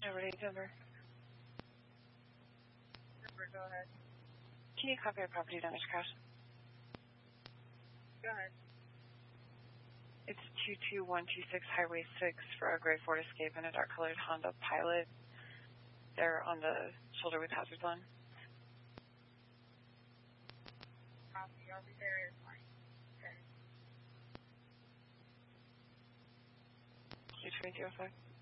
Everybody, Denver. Denver, go ahead. Can you copy a property damage crash? Go ahead. It's 22126 Highway 6 for a gray Ford Escape and a dark-colored Honda Pilot. They're on the shoulder with hazards on. Copy. I'll be there in like 10. 22305.